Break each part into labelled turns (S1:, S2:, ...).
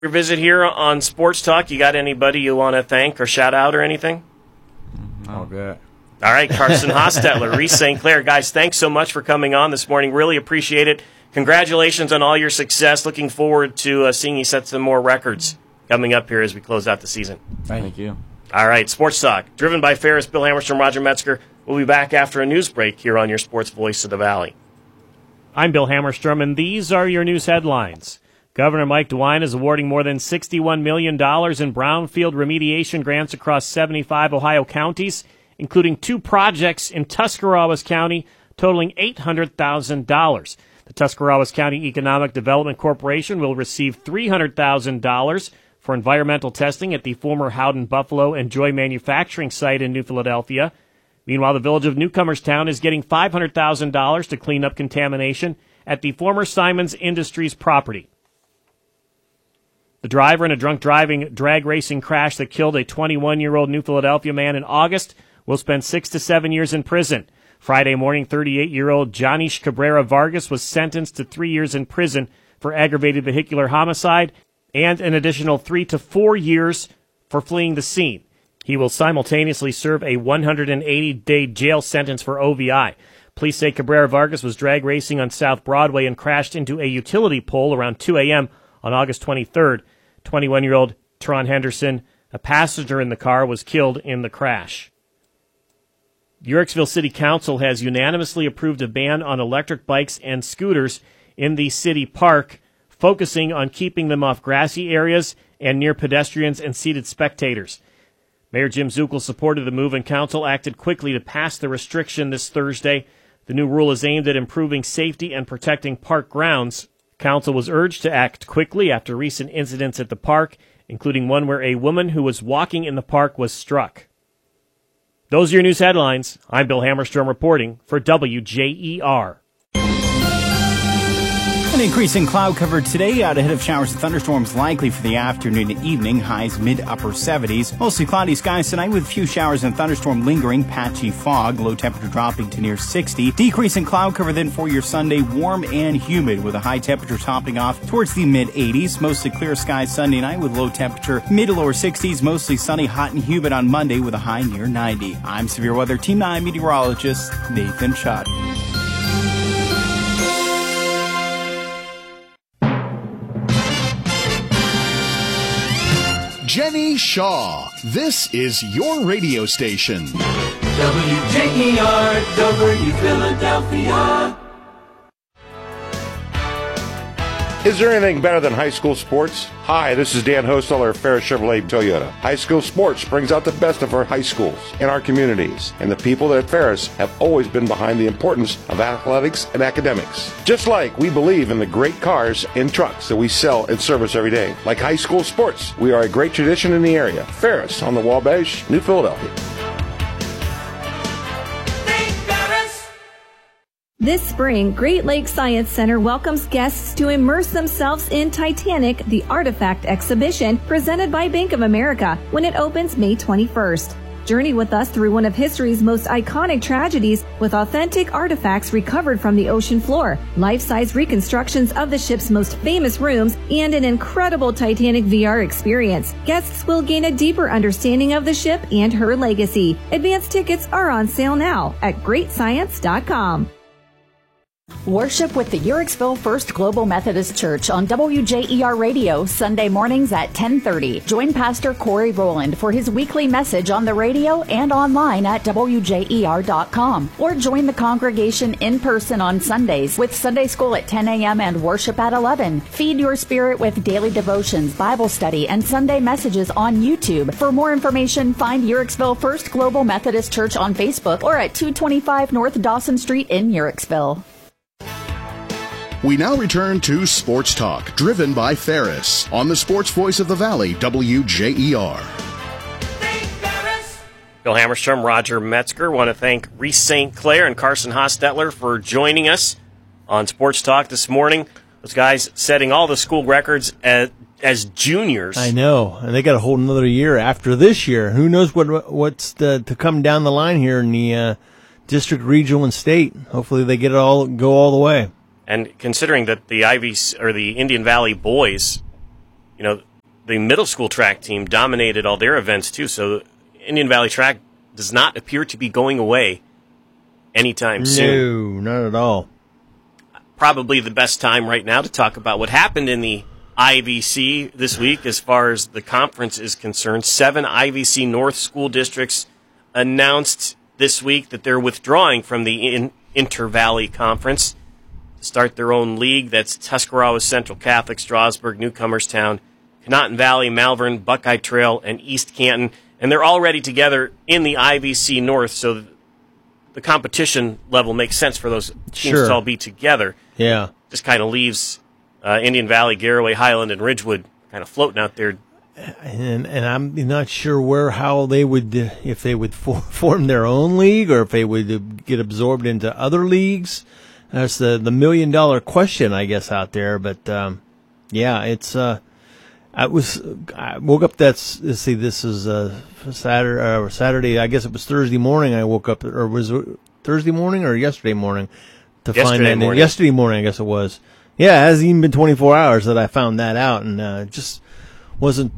S1: Your visit here on Sports Talk. You got anybody you want to thank or shout out or anything?
S2: Oh, good.
S1: All right, Carson Hostetler, Reese St. Clair. Guys, thanks so much for coming on this morning. Really appreciate it. Congratulations on all your success. Looking forward to seeing you set some more records coming up here as we close out the season.
S2: Thank you.
S1: All right, Sports Talk, driven by Ferris, Bill Hammerstrom, Roger Metzger. We'll be back after a news break here on your Sports Voice of the Valley.
S3: I'm Bill Hammerstrom, and these are your news headlines. Governor Mike DeWine is awarding more than $61 million in brownfield remediation grants across 75 Ohio counties, including 2 projects in Tuscarawas County totaling $800,000. The Tuscarawas County Economic Development Corporation will receive $300,000 for environmental testing at the former Howden Buffalo and Joy manufacturing site in New Philadelphia. Meanwhile, the village of Newcomerstown is getting $500,000 to clean up contamination at the former Simons Industries property. The driver in a drunk driving drag racing crash that killed a 21-year-old New Philadelphia man in August will spend 6 to 7 years in prison. Friday morning, 38-year-old Janish Cabrera Vargas was sentenced to 3 years in prison for aggravated vehicular homicide and an additional 3 to 4 years for fleeing the scene. He will simultaneously serve a 180-day jail sentence for OVI. Police say Cabrera Vargas was drag racing on South Broadway and crashed into a utility pole around 2 a.m. on August 23rd. 21-year-old Teron Henderson, a passenger in the car, was killed in the crash. Yorksville City Council has unanimously approved a ban on electric bikes and scooters in the city park, focusing on keeping them off grassy areas and near pedestrians and seated spectators. Mayor Jim Zuckel supported the move, and council acted quickly to pass the restriction this Thursday. The new rule is aimed at improving safety and protecting park grounds. Council was urged to act quickly after recent incidents at the park, including one where a woman who was walking in the park was struck. Those are your news headlines. I'm Bill Hammerstrom reporting for WJER.
S4: An increase in cloud cover today out ahead of showers and thunderstorms likely for the afternoon and evening. Highs mid-upper 70s. Mostly cloudy skies tonight with a few showers and thunderstorm lingering. Patchy fog. Low temperature dropping to near 60. Decrease in cloud cover then for your Sunday. Warm and humid with a high temperature topping off towards the mid-80s. Mostly clear skies Sunday night with low temperature mid to lower 60s. Mostly sunny, hot and humid on Monday with a high near 90. I'm Severe Weather Team 9 meteorologist Nathan Schott.
S5: Jenny Shaw. This is your radio station.
S6: WJER, W Philadelphia.
S7: Is there anything better than high school sports? Hi, this is Dan Hosteller of Ferris Chevrolet Toyota. High school sports brings out the best of our high schools and our communities, and the people at Ferris have always been behind the importance of athletics and academics. Just like we believe in the great cars and trucks that we sell and service every day. Like high school sports, we are a great tradition in the area. Ferris on the Wabash, New Philadelphia.
S8: This spring, Great Lakes Science Center welcomes guests to immerse themselves in Titanic, the Artifact exhibition presented by Bank of America when it opens May 21st. Journey with us through one of history's most iconic tragedies with authentic artifacts recovered from the ocean floor, life-size reconstructions of the ship's most famous rooms, and an incredible Titanic VR experience. Guests will gain a deeper understanding of the ship and her legacy. Advanced tickets are on sale now at greatscience.com.
S9: Worship with the Yorksville First Global Methodist Church on WJER Radio, Sunday mornings at 10:30. Join Pastor Corey Rowland for his weekly message on the radio and online at WJER.com. Or join the congregation in person on Sundays with Sunday school at 10 a.m. and worship at 11. Feed your spirit with daily devotions, Bible study, and Sunday messages on YouTube. For more information, find Yorksville First Global Methodist Church on Facebook or at 225 North Dawson Street in Yorksville.
S5: We now return to Sports Talk, driven by Ferris, on the Sports Voice of the Valley, WJER.
S1: Bill Hammerstrom, Roger Metzger. Want to thank Reese St. Clair and Carson Hostetler for joining us on Sports Talk this morning. Those guys setting all the school records as juniors.
S10: I know, and they got a whole another year after this year. Who knows what's to come down the line here in the district, regional, and state. Hopefully they go all the way.
S1: And considering that the Indian Valley boys, the middle school track team dominated all their events too. So Indian Valley Track does not appear to be going away anytime soon.
S10: No, not at all.
S1: Probably the best time right now to talk about what happened in the IVC this week as far as the conference is concerned. 7 IVC North school districts announced this week that they're withdrawing from the Inter-Valley Conference to start their own league. That's Tuscarawas Central Catholic, Strasburg, Newcomerstown, Conotton Valley, Malvern, Buckeye Trail, and East Canton. And they're already together in the IVC North, so the competition level makes sense for those teams to all be together.
S10: Yeah.
S1: Just kind of leaves Indian Valley, Garaway, Highland, and Ridgewood kind of floating out there.
S10: And I'm not sure how they would, if they would form their own league or if they would get absorbed into other leagues. That's the $1 million question, I guess, out there. But yeah, it's I woke up. This is Saturday. I guess it was Thursday morning. I woke up, or was it Thursday morning or yesterday morning? Yesterday morning, I guess it was. Yeah, it hasn't even been 24 hours that I found that out, and just wasn't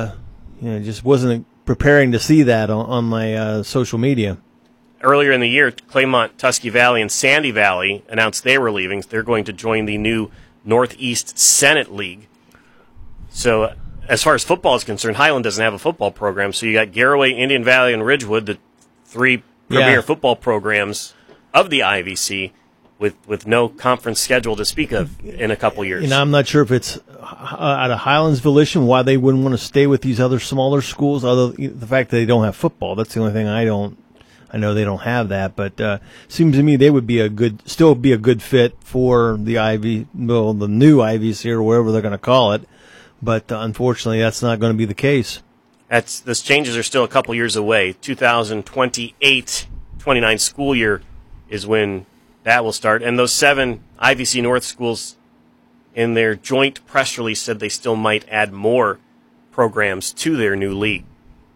S10: preparing to see that on my social media.
S1: Earlier in the year, Claymont, Tusky Valley, and Sandy Valley announced they were leaving. They're going to join the new Northeast Senate League. So as far as football is concerned, Highland doesn't have a football program. So you got Garaway, Indian Valley, and Ridgewood, the 3 premier football programs of the IVC, with no conference schedule to speak of in a couple years.
S10: And I'm not sure if it's out of Highland's volition why they wouldn't want to stay with these other smaller schools, other than the fact that they don't have football. That's the only thing I know they don't have that, but seems to me they would still be a good fit for the the new IVC or whatever they're going to call it. But unfortunately, that's not going to be the case.
S1: Those changes are still a couple years away. 2028-29 school year is when that will start. And those 7 IVC North schools, in their joint press release, said they still might add more programs to their new league.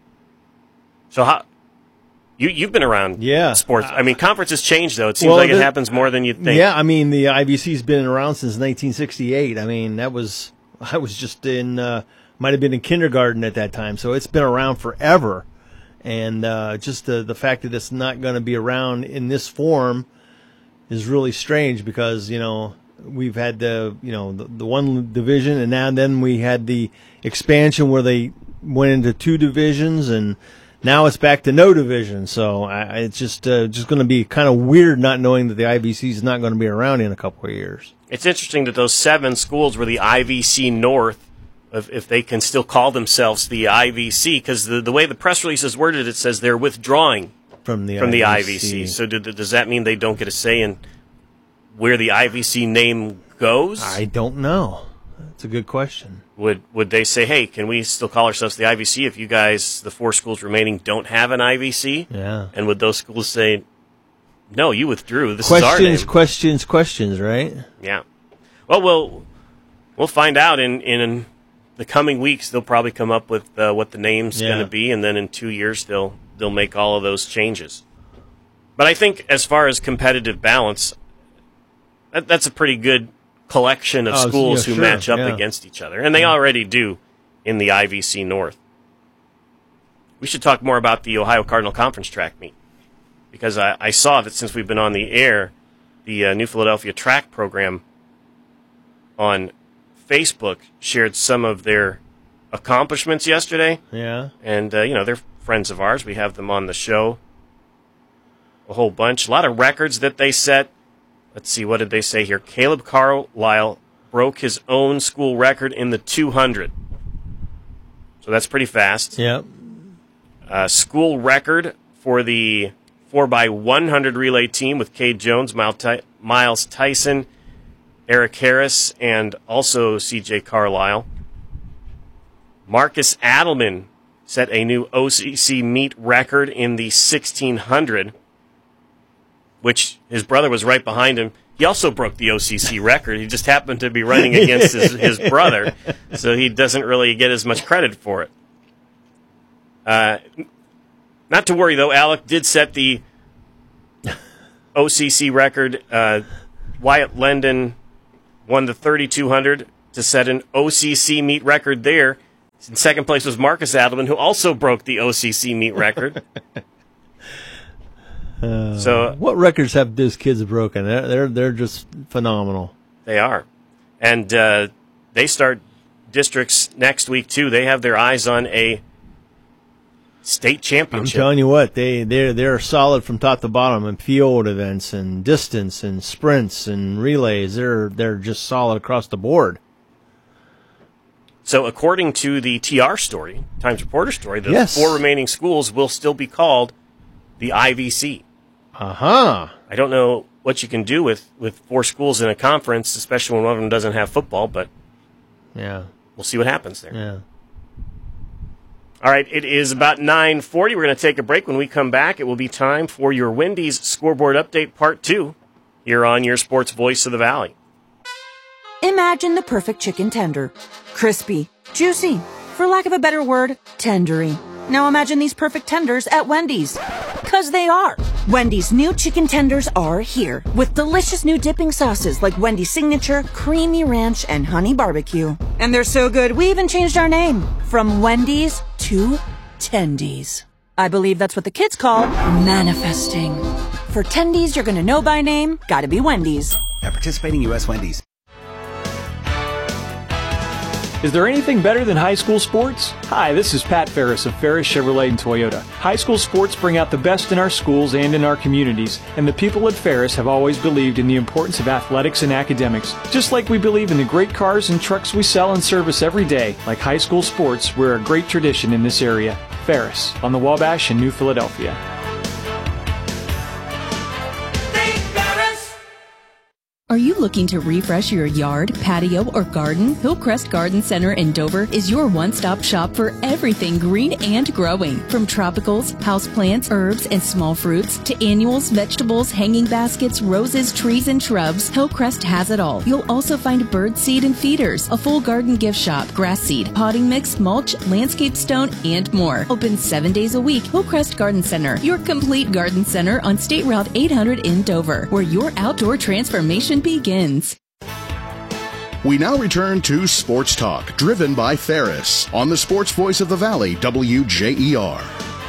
S1: So you've been around sports. I mean, conferences change, though. It seems like it happens more than you'd think.
S10: Yeah, I mean, the IVC's been around since 1968. I mean, I was just might have been in kindergarten at that time, so it's been around forever. And just the fact that it's not going to be around in this form is really strange because, we've had the one division, and then we had the expansion where they went into 2 divisions, and now it's back to no division. So it's just going to be kind of weird not knowing that the IVC is not going to be around in a couple of years.
S1: It's interesting that those 7 schools were the IVC North, if they can still call themselves the IVC, because the way the press release is worded, it says they're withdrawing from the IVC. So does that mean they don't get a say in where the IVC name goes?
S10: I don't know. That's a good question.
S1: Would they say, hey, can we still call ourselves the IVC if you guys, the 4 schools remaining, don't have an IVC?
S10: Yeah.
S1: And would those schools say, no, you withdrew. This is our name.
S10: Questions, right?
S1: Yeah. Well, we'll find out in the coming weeks. They'll probably come up with what the name's going to be, and then in 2 years they'll make all of those changes. But I think as far as competitive balance, that's a pretty good collection of schools who match up against each other, and they already do in the IVC North. We should talk more about the Ohio Cardinal Conference track meet, because I saw that since we've been on the air, the New Philadelphia track program on Facebook shared some of their accomplishments yesterday.
S10: Yeah.
S1: And, they're friends of ours. We have them on the show a whole bunch. A lot of records that they set. Let's see, what did they say here? Caleb Carlisle broke his own school record in the 200. So that's pretty fast.
S10: Yep.
S1: School record for the 4x100 relay team with Cade Jones, Miles Tyson, Eric Harris, and also C.J. Carlisle. Marcus Adelman set a new OCC meet record in the 1600, which his brother was right behind him. He also broke the OCC record. He just happened to be running against his brother, so he doesn't really get as much credit for it. Not to worry, though. Alec did set the OCC record. Wyatt Lendon won the 3200 to set an OCC meet record there. In second place was Marcus Adelman, who also broke the OCC meet record. So
S10: what records have those kids broken? They're just phenomenal.
S1: They are. And they start districts next week, too. They have their eyes on a state championship.
S10: I'm telling you what, they're solid from top to bottom in field events and distance and sprints and relays. They're just solid across the board.
S1: So according to the TR story, Times Reporter story, the
S10: Yes.
S1: 4 remaining schools will still be called the IVC.
S10: Uh-huh.
S1: I don't know what you can do with 4 schools in a conference, especially when one of them doesn't have football, but
S10: yeah,
S1: we'll see what happens there.
S10: Yeah.
S1: All right, it is about 9:40. We're going to take a break. When we come back, it will be time for your Wendy's Scoreboard Update Part 2 here on your Sports Voice of the Valley.
S11: Imagine the perfect chicken tender. Crispy, juicy, for lack of a better word, tendery. Now imagine these perfect tenders at Wendy's. 'Cause they are. Wendy's new chicken tenders are here with delicious new dipping sauces like Wendy's Signature, Creamy Ranch, and Honey Barbecue. And they're so good, we even changed our name from Wendy's to Tendies. I believe that's what the kids call manifesting. For Tendies you're gonna know by name, gotta be Wendy's.
S12: At participating U.S. Wendy's.
S13: Is there anything better than high school sports? Hi, this is Pat Ferris of Ferris Chevrolet and Toyota. High school sports bring out the best in our schools and in our communities, and the people at Ferris have always believed in the importance of athletics and academics. Just like we believe in the great cars and trucks we sell and service every day, like high school sports, we're a great tradition in this area. Ferris, on the Wabash in New Philadelphia.
S14: Are you looking to refresh your yard, patio, or garden? Hillcrest Garden Center in Dover is your one-stop shop for everything green and growing. From tropicals, houseplants, herbs, and small fruits to annuals, vegetables, hanging baskets, roses, trees, and shrubs, Hillcrest has it all. You'll also find bird seed and feeders, a full garden gift shop, grass seed, potting mix, mulch, landscape stone, and more. Open 7 days a week. Hillcrest Garden Center, your complete garden center on State Route 800 in Dover, where your outdoor transformation begins.
S5: We now return to Sports Talk, driven by Ferris, on the Sports Voice of the Valley, WJER.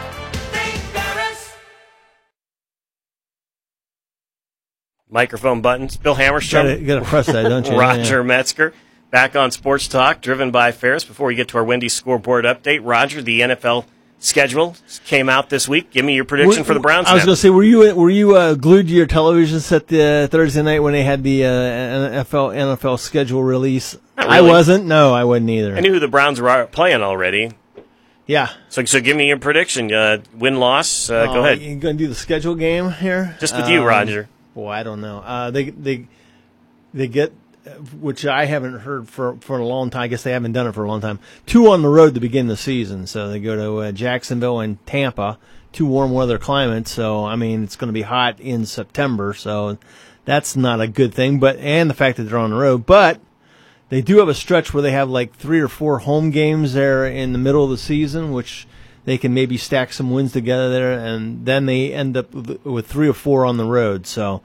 S1: Microphone buttons. Bill Hammerstrom.
S10: You gotta press that, don't you?
S1: Roger Metzger. Back on Sports Talk, driven by Ferris. Before we get to our Wendy's Scoreboard Update, Roger, the NFL schedule came out this week. Give me your prediction for the Browns.
S10: I was going to say, were you glued to your television set the Thursday night when they had the NFL schedule release?
S1: Not really.
S10: I wasn't. No, I wasn't either.
S1: I knew who the Browns were playing already.
S10: Yeah.
S1: So give me your prediction. Win-loss. Go ahead.
S10: You going to do the schedule game here?
S1: Just with you, Roger.
S10: Boy, I don't know. They get, which I haven't heard for a long time. I guess they haven't done it for a long time. 2 on the road to begin the season. So they go to Jacksonville and Tampa, 2 warm weather climates. So, I mean, it's going to be hot in September. So that's not a good thing. And the fact that they're on the road. But they do have a stretch where they have like 3 or 4 home games there in the middle of the season, which they can maybe stack some wins together there. And then they end up with 3 or 4 on the road. So,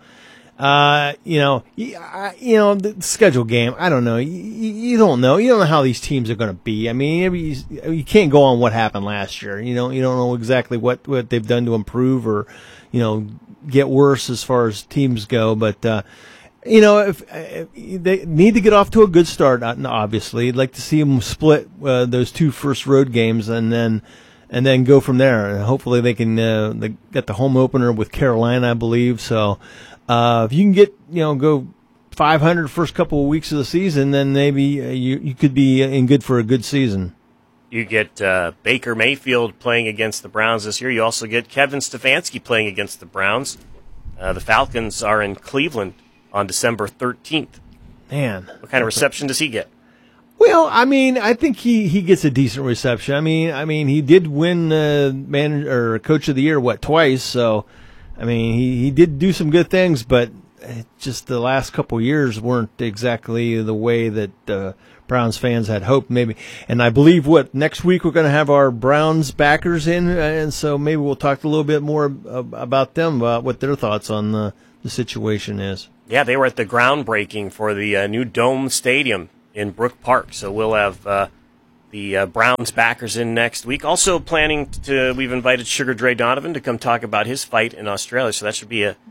S10: the schedule game, I don't know. You don't know. You don't know how these teams are going to be. I mean, you can't go on what happened last year. You don't know exactly what they've done to improve or, get worse as far as teams go. But, if they need to get off to a good start, obviously. I'd like to see them split those 2 first road games and then go from there. And hopefully they can they get the home opener with Carolina, I believe. So, if you can get, go 500 first couple of weeks of the season, then maybe you could be in good for a good season.
S1: You get Baker Mayfield playing against the Browns this year. You also get Kevin Stefanski playing against the Browns. The Falcons are in Cleveland on December 13th.
S10: Man.
S1: What kind of reception does he get?
S10: Well, I mean, I think he gets a decent reception. I mean, he did win Coach of the Year, twice, so I mean, he did do some good things, but just the last couple of years weren't exactly the way that Browns fans had hoped, maybe. And I believe, next week we're going to have our Browns backers in, and so maybe we'll talk a little bit more about them, about what their thoughts on the situation is.
S1: Yeah, they were at the groundbreaking for the new Dome Stadium in Brook Park, so we'll have the the Browns backers in next week. Also we've invited Sugar Dre Donovan to come talk about his fight in Australia, so that should be a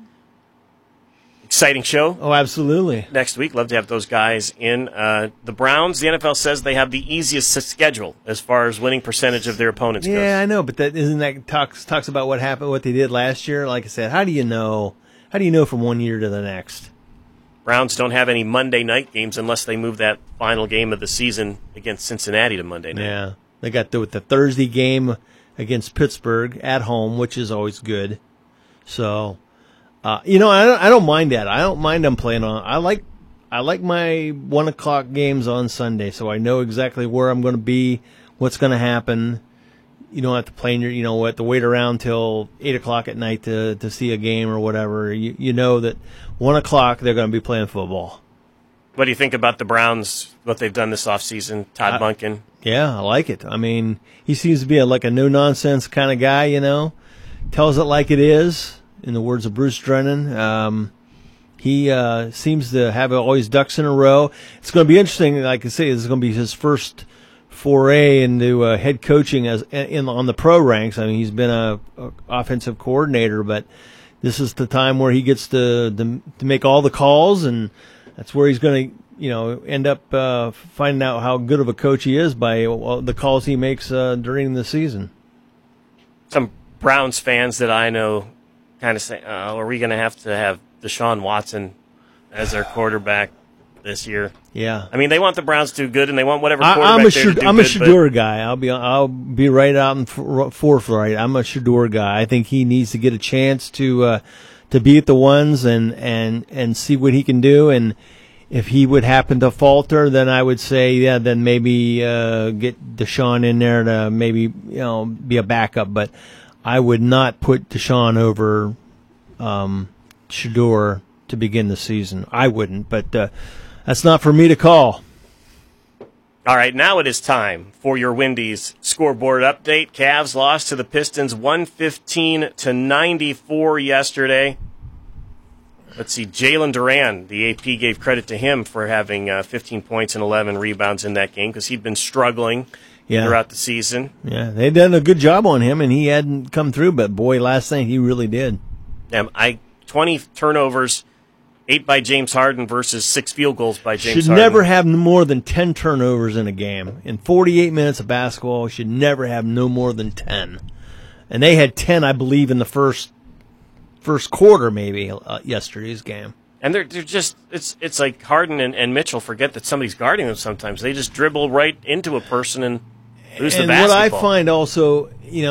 S1: exciting show.
S10: Oh, absolutely.
S1: Next week, love to have those guys in. The Browns, the NFL says they have the easiest schedule as far as winning percentage of their opponents goes.
S10: Yeah, I know, but that talks about what happened, what they did last year. Like I said, how do you know from one year to the next?
S1: Browns don't have any Monday night games unless they move that final game of the season against Cincinnati to Monday night.
S10: Yeah, they got the Thursday game against Pittsburgh at home, which is always good. So, I don't mind that. I don't mind them playing on. I like my 1 o'clock games on Sunday, so I know exactly where I'm going to be, what's going to happen. You don't have to play to wait around till 8 o'clock at night to see a game or whatever. You know that 1 o'clock they're going to be playing football.
S1: What do you think about the Browns, what they've done this offseason, Todd Monken? Yeah,
S10: I like it. I mean, he seems to be like a no-nonsense kind of guy, tells it like it is, in the words of Bruce Drennan. He seems to have all his ducks in a row. It's going to be interesting. Like I say, this is going to be his first foray into head coaching on the pro ranks. I mean, he's been a offensive coordinator, but this is the time where he gets to make all the calls, and that's where he's going to end up finding out how good of a coach he is by the calls he makes during the season.
S1: Some Browns fans that I know kind of say, are we going to have Deshaun Watson as their quarterback this year?
S10: Yeah,
S1: I mean, they want the Browns to do good, and they want whatever quarterback to do good.
S10: I'm a Shedeur guy. I'll be right out in forthright. I'm a Shedeur guy. I think he needs to get a chance to beat the ones and see what he can do. And if he would happen to falter, then I would say, then maybe get Deshaun in there to maybe be a backup. But I would not put Deshaun over Shedeur to begin the season. I wouldn't, but that's not for me to call.
S1: All right, now it is time for your Wendy's scoreboard update. Cavs lost to the Pistons 115-94 yesterday. Let's see, Jalen Duran, the AP gave credit to him for having 15 points and 11 rebounds in that game because he'd been struggling throughout the season.
S10: Yeah, they'd done a good job on him, and he hadn't come through, but boy, last night he really did.
S1: 20 turnovers, 8 by James Harden versus 6 field goals by James
S10: Harden.
S1: Harden.
S10: Should never have more than 10 turnovers in a game. In 48 minutes of basketball, should never have no more than 10. And they had 10, I believe, in the first quarter, maybe, yesterday's game.
S1: And they're just, it's like Harden and Mitchell forget that somebody's guarding them sometimes. They just dribble right into a person and lose the basketball.
S10: And what I find also,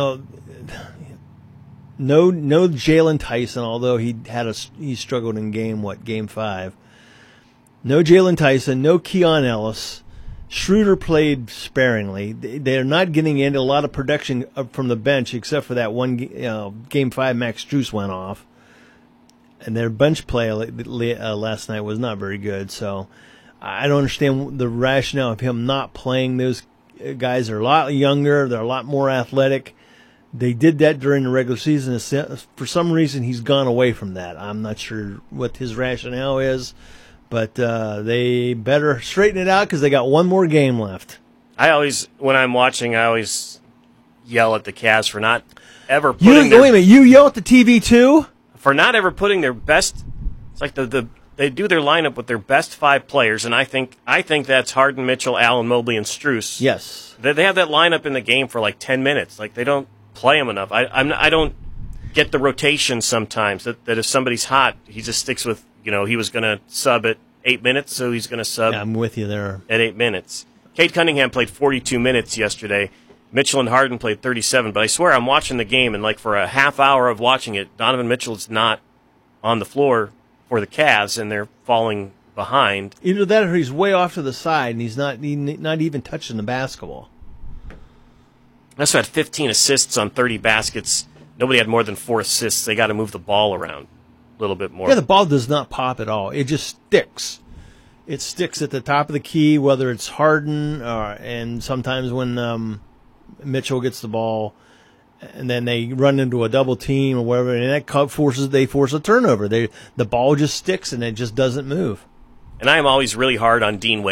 S10: no Jalen Tyson, although he struggled in game 5. No Jalen Tyson, no Keon Ellis. Schroeder played sparingly. They're not getting into a lot of production from the bench, except for that one game 5 Max Strus went off. And their bench play last night was not very good. So I don't understand the rationale of him not playing. Those guys are a lot younger. They're a lot more athletic. They did that during the regular season. For some reason, he's gone away from that. I'm not sure what his rationale is, but they better straighten it out because they got one more game left.
S1: When I'm watching, I always yell at the Cavs for not ever putting
S10: wait a minute, you yell at the TV too?
S1: For not ever putting their best. It's like they do their lineup with their best 5 players, and I think that's Harden, Mitchell, Allen, Mobley, and Strus.
S10: Yes,
S1: they have that lineup in the game for like 10 minutes. Like they don't play him enough. I don't get the rotation sometimes that if somebody's hot, he just sticks with, he was going to sub at 8 minutes, so he's going to sub.
S10: Yeah, I'm with you there.
S1: At 8 minutes. Cade Cunningham played 42 minutes yesterday. Mitchell and Harden played 37, but I swear I'm watching the game, and like for a half hour of watching it, Donovan Mitchell's not on the floor for the Cavs, and they're falling behind.
S10: Either that or he's way off to the side, and he's not even touching the basketball.
S1: Also had 15 assists on 30 baskets. Nobody had more than 4 assists. They got to move the ball around a little bit more.
S10: Yeah, the ball does not pop at all. It just sticks. It sticks at the top of the key, whether it's Harden and sometimes when Mitchell gets the ball, and then they run into a double team or whatever, and that force a turnover. The ball just sticks and it just doesn't move.
S1: And I am always really hard on Dean Wade.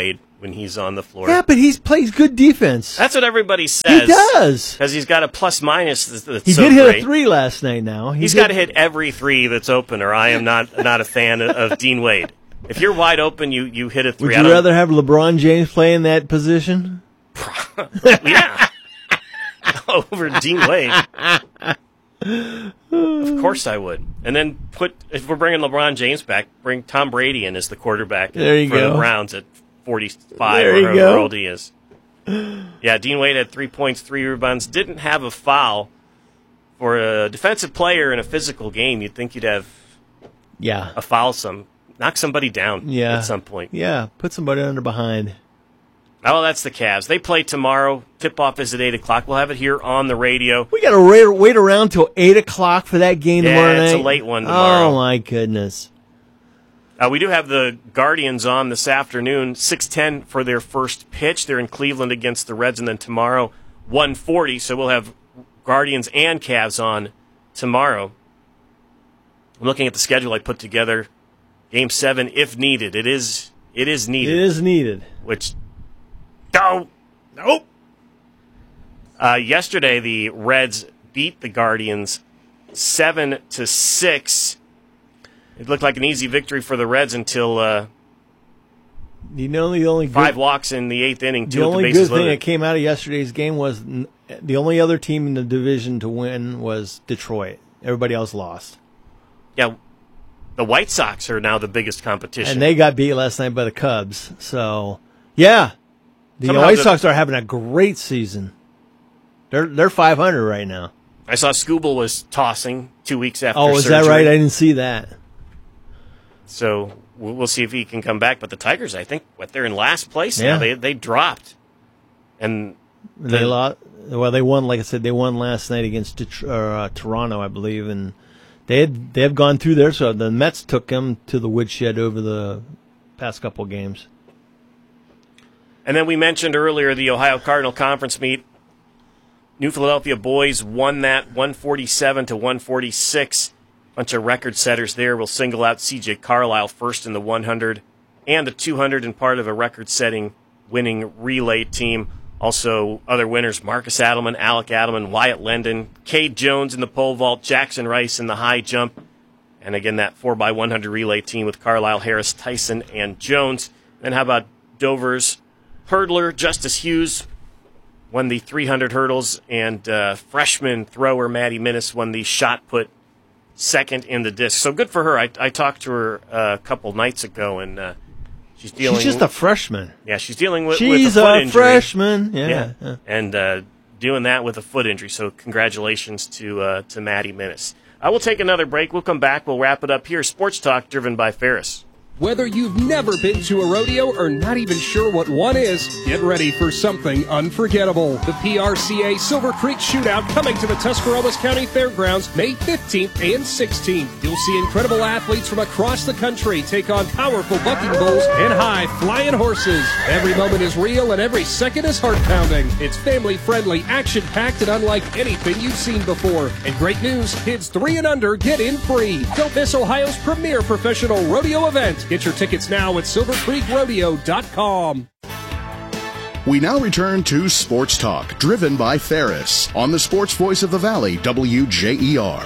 S1: when he's on the floor.
S10: Yeah, but he plays good defense.
S1: That's what everybody says.
S10: He does.
S1: Because he's got a plus-minus that's
S10: He
S1: so
S10: did hit
S1: great.
S10: a 3 last night now.
S1: He's got to hit every 3 that's open, or I am not a fan of Dean Wade. If you're wide open, you hit a 3.
S10: Would you rather have LeBron James play in that position?
S1: Yeah. Over Dean Wade. Of course I would. And then if we're bringing LeBron James back, bring Tom Brady in as the quarterback
S10: there you
S1: for
S10: go.
S1: the Browns at 45
S10: there
S1: or
S10: however
S1: old he is. Yeah, Dean Wade had 3 points, 3 rebounds. Didn't have a foul. For a defensive player in a physical game, you'd think you'd have a foul, knock somebody down at some point.
S10: Yeah, put somebody under behind.
S1: Oh, that's the Cavs. They play tomorrow. Tip-off is at 8 o'clock. We'll have it here on the radio.
S10: We got to wait around till 8 o'clock for that game tomorrow night?
S1: Yeah, it's a late one tomorrow.
S10: Oh, my goodness.
S1: We do have the Guardians on this afternoon, 6:10 for their first pitch. They're in Cleveland against the Reds, and then tomorrow, 1:40. So we'll have Guardians and Cavs on tomorrow. I'm looking at the schedule I put together. Game 7, if needed. It is needed.
S10: It is needed.
S1: Which... No. Nope. Yesterday, the Reds beat the Guardians 7-6. It looked like an easy victory for the Reds until the only 5 walks in the 8th inning.
S10: The only good thing that came out of yesterday's game was the only other team in the division to win was Detroit. Everybody else lost.
S1: Yeah, the White Sox are now the biggest competition.
S10: And they got beat last night by the Cubs. So, yeah. The White Sox are having a great season. They're 500 right now.
S1: I saw Skubal was tossing 2 weeks after
S10: surgery. Oh, is that right? I didn't see that.
S1: So we'll see if he can come back. But the Tigers, I think, they're in last place
S10: now.
S1: They dropped. And
S10: they lost. Well, they won, like I said, they won last night against Toronto, I believe. And they have gone through there. So the Mets took them to the woodshed over the past couple games.
S1: And then we mentioned earlier the Ohio Cardinal Conference meet. New Philadelphia boys won that 147-146. Bunch of record setters there. We'll single out C.J. Carlisle first in the 100 and the 200 and part of a record-setting winning relay team. Also, other winners, Marcus Adelman, Alec Adelman, Wyatt Lendon, Cade Jones in the pole vault, Jackson Rice in the high jump. And again, that 4x100 relay team with Carlisle, Harris, Tyson, and Jones. Then how about Dover's hurdler, Justice Hughes, won the 300 hurdles, and freshman thrower Maddie Minnis won the shot put second in the disc. So good for her. I talked to her a couple nights ago, and she's dealing.
S10: She's just a freshman.
S1: Yeah, she's dealing with
S10: she's
S1: a foot injury.
S10: Freshman. Yeah.
S1: And doing that with a foot injury. So congratulations to Maddie Minnis. I will take another break. We'll come back. We'll wrap it up here. Sports Talk, driven by Ferris.
S15: Whether you've never been to a rodeo or not even sure what one is, get ready for something unforgettable. The PRCA Silver Creek Shootout coming to the Tuscarawas County Fairgrounds May 15th and 16th. You'll see incredible athletes from across the country take on powerful bucking bulls and high-flying horses. Every moment is real and every second is heart-pounding. It's family-friendly, action-packed, and unlike anything you've seen before. And great news, kids 3 and under get in free. Don't miss Ohio's premier professional rodeo event. Get your tickets now at silvercreekrodeo.com.
S5: We now return to Sports Talk, driven by Ferris, on the sports voice of the Valley, WJER.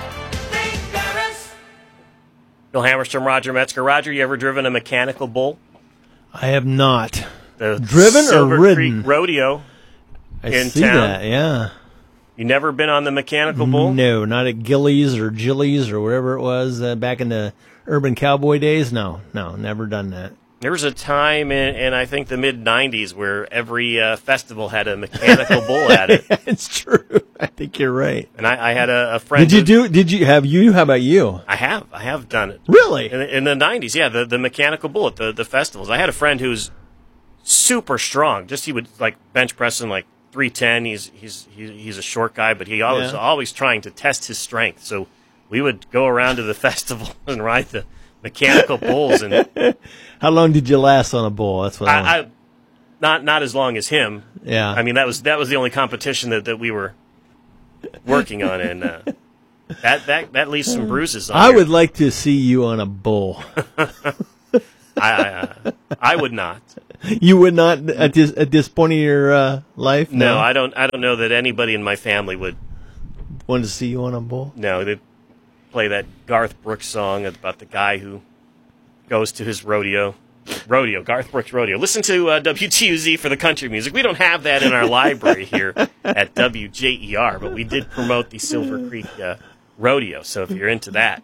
S1: Bill Hammerstrom, Roger Metzger. Roger, you ever driven a mechanical bull?
S10: I have not.
S1: Driven
S10: or ridden?
S1: Creek Rodeo
S10: in see town. That, yeah.
S1: You never been on the mechanical bull?
S10: No, not at Gillies or Gillies or whatever it was back in the Urban Cowboy days. No, never done that.
S1: There was a time in I think the mid-'90s where every festival had a mechanical bull at it.
S10: It's true. I think you're right.
S1: And I had a friend.
S10: Did you have you? How about you?
S1: I have done it.
S10: Really?
S1: In the 90s, yeah, the mechanical bull at the festivals. I had a friend who's super strong. Just he would like bench pressing like 310. He's a short guy, but he always trying to test his strength. So we would go around to the festival and ride the mechanical bulls. And
S10: how long did you last on a bull? That's what I
S1: not as long as him.
S10: Yeah,
S1: I mean that was the only competition that we were working on, and that leaves some bruises on
S10: I
S1: here.
S10: would like to see you on a bull.
S1: I would not.
S10: You would not at this point of your life?
S1: No, I don't know that anybody in my family would
S10: want to see you on a bull.
S1: No, they'd play that Garth Brooks song about the guy who goes to his rodeo, Garth Brooks rodeo. Listen to WTUZ for the country music. We don't have that in our library here at WJER, but we did promote the Silver Creek rodeo. So if you're into that,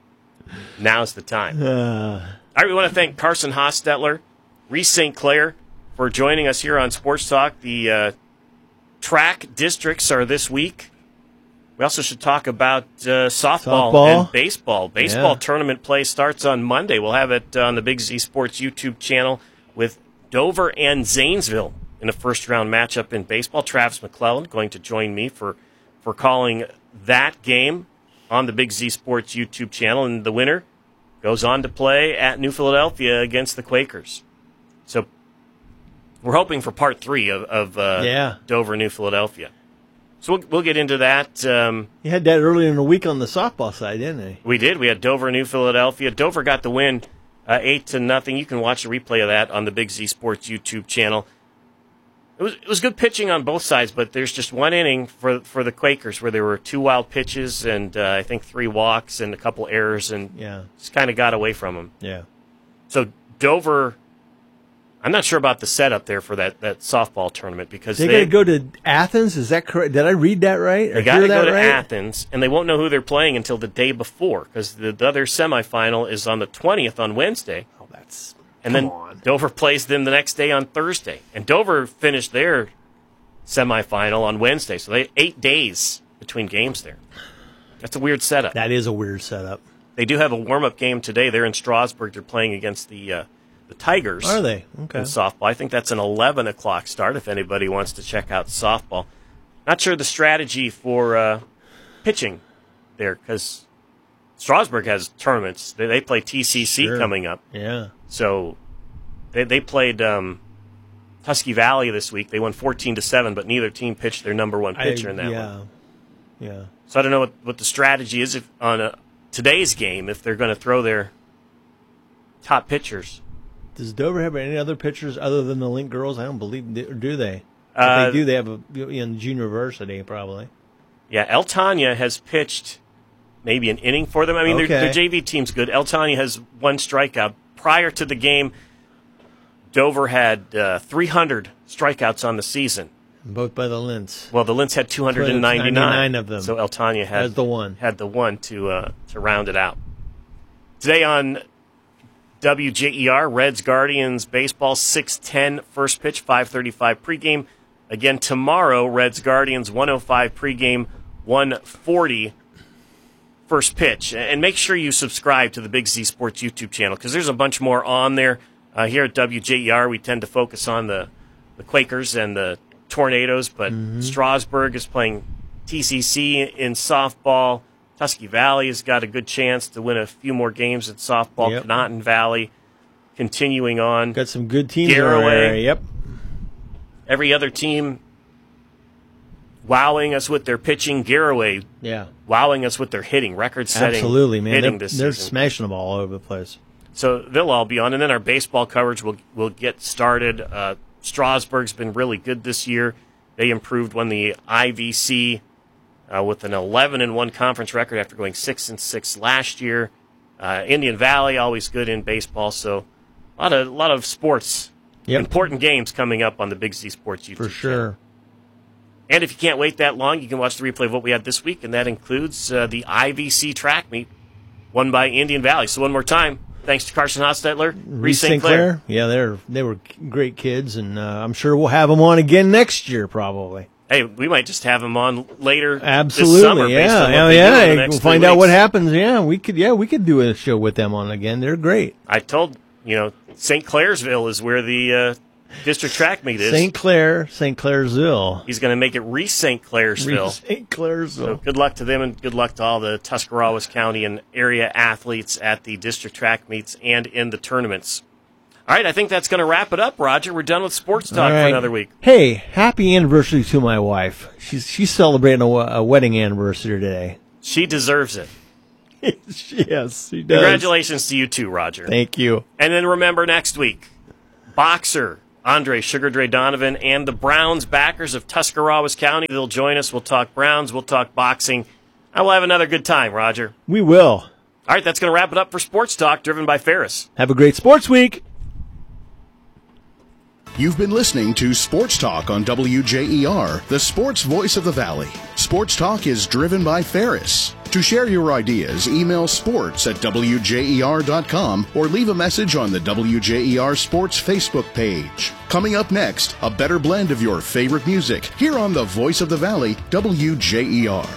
S1: now's the time. All right, we want to thank Carson Hostetler, Reese St. Clair, for joining us here on Sports Talk. The track districts are this week. We also should talk about softball and baseball. Baseball tournament play starts on Monday. We'll have it on the Big Z Sports YouTube channel with Dover and Zanesville in a first-round matchup in baseball. Travis McClellan going to join me for calling that game on the Big Z Sports YouTube channel. And the winner goes on to play at New Philadelphia against the Quakers. So we're hoping for part 3 of Dover, New Philadelphia. So we'll get into that.
S10: You had that earlier in the week on the softball side, didn't you?
S1: We did. We had Dover, New Philadelphia. Dover got the win 8-0. You can watch a replay of that on the Big Z Sports YouTube channel. It was good pitching on both sides, but there's just one inning for the Quakers where there were 2 wild pitches and I think 3 walks and a couple errors, and just kind of got away from them.
S10: Yeah.
S1: So Dover, I'm not sure about the setup there for that softball tournament because
S10: they got to go to Athens. Is that correct? Did I read that right?
S1: They got to go to Athens, and they won't know who they're playing until the day before because the other semifinal is on the 20th on Wednesday.
S10: Oh, that's
S1: Dover plays them the next day on Thursday, and Dover finished their semifinal on Wednesday, so they had 8 days between games there. That's a weird setup.
S10: That is a weird setup.
S1: They do have a warm-up game today. They're in Strasburg. They're playing against the Tigers.
S10: Are they? Okay.
S1: In softball. I think that's an 11 o'clock start if anybody wants to check out softball. Not sure the strategy for pitching there because Strasburg has tournaments. They play TCC coming up.
S10: Yeah.
S1: So they played Husky Valley this week. They won 14-7, but neither team pitched their number one pitcher in that one.
S10: Yeah.
S1: So I don't know what the strategy is on today's game if they're going to throw their top pitchers.
S10: Does Dover have any other pitchers other than the Link girls? I don't believe, do they? If they do, they have in junior varsity probably.
S1: Yeah, El Tania has pitched maybe an inning for them. I mean, their JV team's good. El Tania has 1 strikeout. Prior to the game, Dover had 300 strikeouts on the season.
S10: Both by the Lints.
S1: Well, the Lints had 299
S10: of them.
S1: So El Tania had the one to round it out. Today on WJER, Reds Guardians baseball, 6:10 first pitch, 5:35 pregame. Again tomorrow, Reds Guardians 1:05 pregame, 1:40 first pitch. And make sure you subscribe to the Big Z Sports YouTube channel because there's a bunch more on there. Here at WJER, we tend to focus on the Quakers and the Tornadoes, but Strasburg is playing TCC in softball. Husky Valley has got a good chance to win a few more games in softball.
S10: Yep.
S1: Conotton Valley continuing on.
S10: Got some good teams
S1: Garaway.
S10: Yep.
S1: Every other team wowing us with their pitching. Garaway wowing us with their hitting. Record-setting
S10: Absolutely, man.
S1: hitting this
S10: they're
S1: season.
S10: smashing them all over the place.
S1: So they'll all be on. And then our baseball coverage will get started. Strasburg's been really good this year. They improved, won the IVC with an 11-1 conference record after going 6-6 last year. Indian Valley always good in baseball. So a lot of sports, important games coming up on the Big Z Sports YouTube
S10: for sure.
S1: channel. And if you can't wait that long, you can watch the replay of what we had this week, and that includes the IVC track meet won by Indian Valley. So one more time, thanks to Carson Hostetler, Reese St. Clair.
S10: Yeah, they were great kids, and I'm sure we'll have them on again next year probably.
S1: Hey, we might just have them on later.
S10: Absolutely,
S1: this summer based on what they do in the next
S10: we'll find
S1: 3
S10: out what
S1: weeks.
S10: happens. Yeah, we could do a show with them on again. They're great.
S1: I told St. Clairsville is where the district track meet is.
S10: St. Clairsville.
S1: He's going to make it Reese St. Clairsville.
S10: St. Clairsville.
S1: So good luck to them, and good luck to all the Tuscarawas County and area athletes at the district track meets and in the tournaments. All right, I think that's going to wrap it up, Roger. We're done with sports talk for another week.
S10: Hey, happy anniversary to my wife. She's celebrating a wedding anniversary today.
S1: She deserves it.
S10: Yes, he does.
S1: Congratulations to you too, Roger.
S10: Thank you.
S1: And then remember next week, boxer Andre Sugar Dre Donovan and the Browns backers of Tuscarawas County. They'll join us. We'll talk Browns. We'll talk boxing. I will have another good time, Roger.
S10: We will.
S1: All right, that's going to wrap it up for Sports Talk, driven by Ferris.
S10: Have a great sports week.
S5: You've been listening to Sports Talk on WJER, the sports voice of the Valley. Sports Talk is driven by Ferris. To share your ideas, email sports@wjer.com or leave a message on the WJER Sports Facebook page. Coming up next, a better blend of your favorite music here on the voice of the Valley, WJER.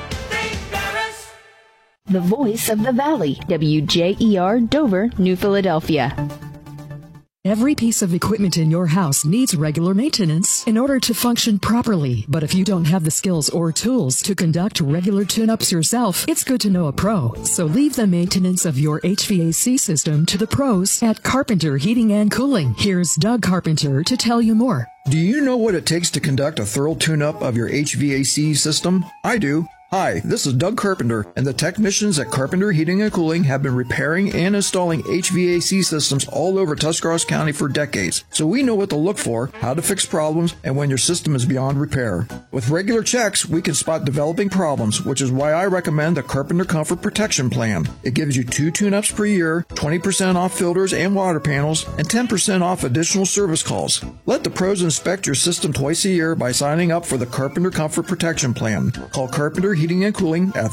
S14: The voice of the Valley, WJER, Dover, New Philadelphia.
S16: Every piece of equipment in your house needs regular maintenance in order to function properly. But if you don't have the skills or tools to conduct regular tune-ups yourself, it's good to know a pro. So leave the maintenance of your HVAC system to the pros at Carpenter Heating and Cooling. Here's Doug Carpenter to tell you more.
S17: Do you know what it takes to conduct a thorough tune-up of your HVAC system? I do. Hi, this is Doug Carpenter, and the technicians at Carpenter Heating and Cooling have been repairing and installing HVAC systems all over Tuscarawas County for decades. So we know what to look for, how to fix problems, and when your system is beyond repair. With regular checks, we can spot developing problems, which is why I recommend the Carpenter Comfort Protection Plan. It gives you 2 tune-ups per year, 20% off filters and water panels, and 10% off additional service calls. Let the pros inspect your system twice a year by signing up for the Carpenter Comfort Protection Plan. Call Carpenter Heating and Cooling at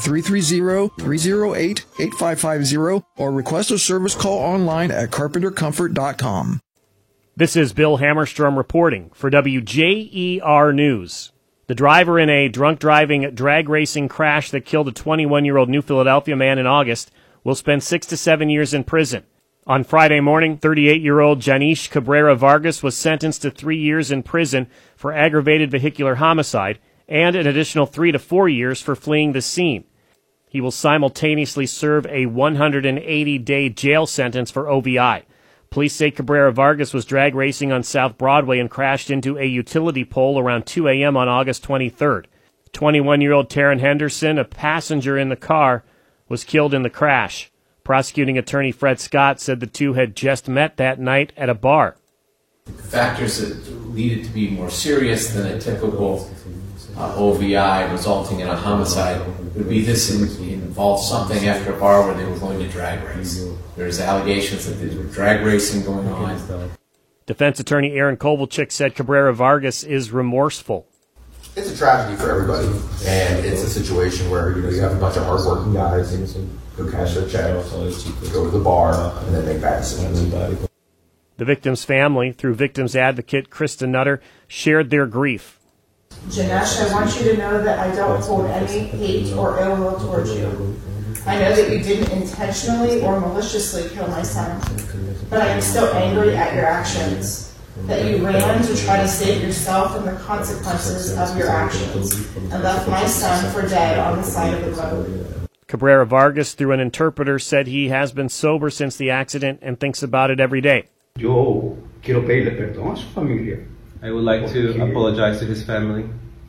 S17: 330-308-8550 or request a service call online at carpentercomfort.com.
S3: This is Bill Hammerstrom reporting for WJER News. The driver in a drunk driving drag racing crash that killed a 21-year-old New Philadelphia man in August will spend 6 to 7 years in prison. On Friday morning, 38-year-old Janish Cabrera Vargas was sentenced to 3 years in prison for aggravated vehicular homicide and an additional 3 to 4 years for fleeing the scene. He will simultaneously serve a 180-day jail sentence for OVI. Police say Cabrera Vargas was drag racing on South Broadway and crashed into a utility pole around 2 a.m. on August 23rd. 21-year-old Taryn Henderson, a passenger in the car, was killed in the crash. Prosecuting attorney Fred Scott said the two had just met that night at a bar.
S18: Factors that lead it to be more serious than a typical OVI resulting in a homicide would be this involved something after a bar where they were going to drag race. There's allegations that there were drag racing going on.
S3: Defense attorney Aaron Kovalchik said Cabrera Vargas is remorseful.
S19: It's a tragedy for everybody, and it's a situation where you have a bunch of hardworking guys who cash their checks, go to the bar, and then make bad decisions.
S3: The victim's family, through victim's advocate Krista Nutter, shared their grief.
S20: Janesh, I want you to know that I don't hold any hate or ill will towards you. I know that you didn't intentionally or maliciously kill my son, but I am still angry at your actions, that you ran to try to save yourself from the consequences of your actions and left my son for dead on the side of the road.
S3: Cabrera Vargas, through an interpreter, said he has been sober since the accident and thinks about it every day.
S21: Yo quiero pedirle perdón a su familia.
S22: I would like to apologize to his family.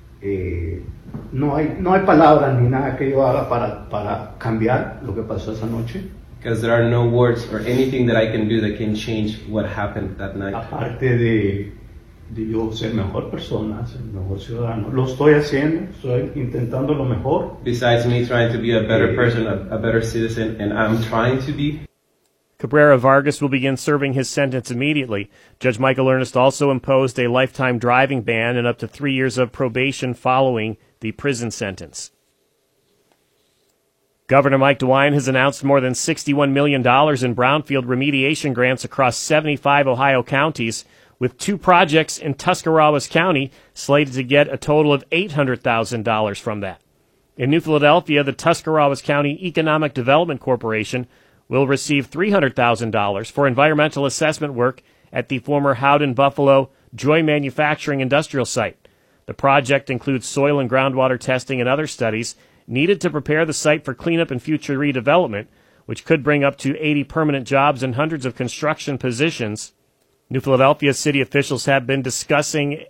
S21: No hay palabras ni nada que yo haga para cambiar lo que pasó esa noche.
S22: Because there are no words or anything that I can do that can change what happened that night.
S21: Aparte de yo ser mejor persona, ser mejor ciudadano, lo estoy haciendo, estoy intentando lo mejor.
S22: Besides me trying to be a better person, a better citizen, and I'm trying to be.
S3: Cabrera Vargas will begin serving his sentence immediately. Judge Michael Ernest also imposed a lifetime driving ban and up to 3 years of probation following the prison sentence. Governor Mike DeWine has announced more than $61 million in brownfield remediation grants across 75 Ohio counties, with 2 projects in Tuscarawas County slated to get a total of $800,000 from that. In New Philadelphia, the Tuscarawas County Economic Development Corporation will receive $300,000 for environmental assessment work at the former Howden Buffalo Joy Manufacturing Industrial Site. The project includes soil and groundwater testing and other studies needed to prepare the site for cleanup and future redevelopment, which could bring up to 80 permanent jobs and hundreds of construction positions. New Philadelphia city officials have been discussing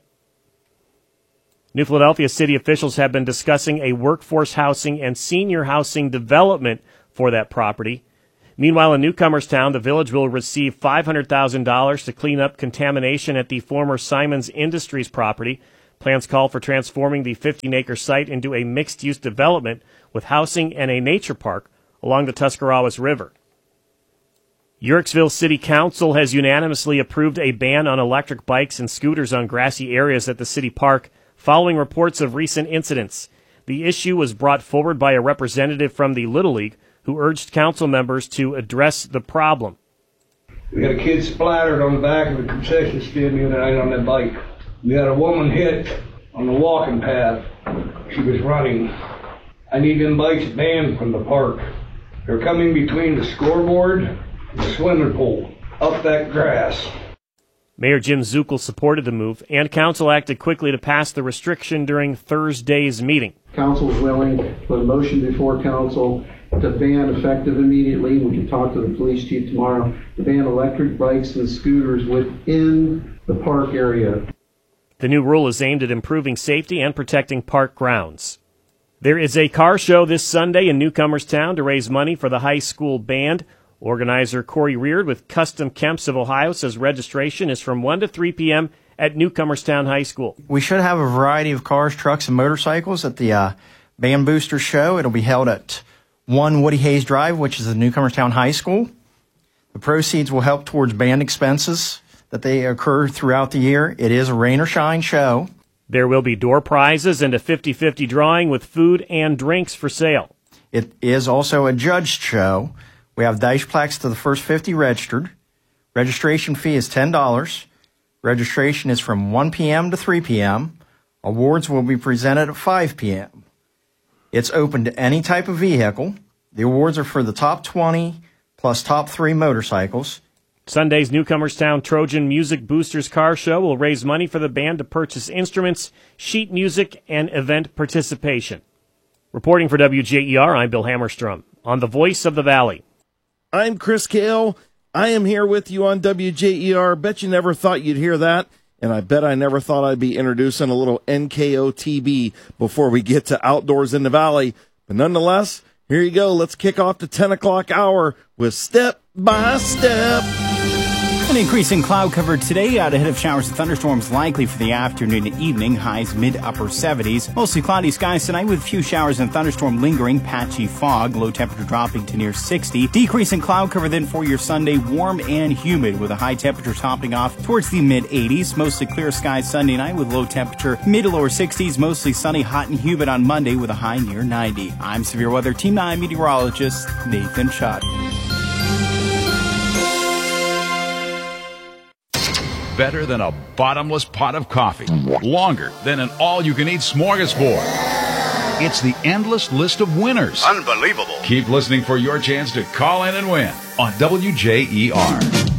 S3: a workforce housing and senior housing development for that property. Meanwhile, in Newcomerstown, the village will receive $500,000 to clean up contamination at the former Simons Industries property. Plans call for transforming the 15-acre site into a mixed-use development with housing and a nature park along the Tuscarawas River. Yorksville City Council has unanimously approved a ban on electric bikes and scooters on grassy areas at the city park following reports of recent incidents. The issue was brought forward by a representative from the Little League who urged council members to address the problem.
S2: We got a kid splattered on the back of the concession stand the other night on that bike. We had a woman hit on the walking path. She was running. I need them bikes banned from the park. They're coming between the scoreboard and the swimming pool, up that grass.
S3: Mayor Jim Zuckel supported the move, and council acted quickly to pass the restriction during Thursday's meeting.
S4: Council is willing to put a motion before council to ban effective immediately. We can talk to the police chief tomorrow to ban electric bikes and scooters within the park area.
S3: The new rule is aimed at improving safety and protecting park grounds. There is a car show this Sunday in Newcomerstown to raise money for the high school band. Organizer Corey Reard with Custom Kemps of Ohio says registration is from 1 to 3 p.m. at Newcomerstown High School.
S23: We should have a variety of cars, trucks, and motorcycles at the Band Booster Show. It'll be held at 1 Woody Hayes Drive, which is the Newcomerstown High School. The proceeds will help towards band expenses that they occur throughout the year. It is a rain or shine show.
S3: There will be door prizes and a 50-50 drawing with food and drinks for sale.
S23: It is also a judged show. We have dice plaques to the first 50 registered. Registration fee is $10. Registration is from 1 p.m. to 3 p.m. Awards will be presented at 5 p.m. It's open to any type of vehicle. The awards are for the top 20 plus top 3 motorcycles.
S3: Sunday's Newcomerstown Trojan Music Boosters Car Show will raise money for the band to purchase instruments, sheet music, and event participation. Reporting for WJER, I'm Bill Hammerstrom on the Voice of the Valley.
S24: I'm Chris Kale. I am here with you on WJER. Bet you never thought you'd hear that, and I bet I never thought I'd be introducing a little NKOTB before we get to Outdoors in the Valley. But nonetheless, here you go. Let's kick off the 10 o'clock hour with Step by Step.
S12: An increase in cloud cover today out ahead of showers and thunderstorms likely for the afternoon and evening. Highs mid-upper 70s. Mostly cloudy skies tonight with a few showers and thunderstorm lingering. Patchy fog. Low temperature dropping to near 60. Decrease in cloud cover then for your Sunday. Warm and humid with a high temperature topping off towards the mid-80s. Mostly clear skies Sunday night with low temperature mid to lower 60s. Mostly sunny, hot and humid on Monday with a high near 90. I'm Severe Weather Team 9 meteorologist Nathan Schutt.
S25: Better than a bottomless pot of coffee. Longer than an all-you-can-eat smorgasbord. It's the endless list of winners.
S26: Unbelievable.
S25: Keep listening for your chance to call in and win on WJER.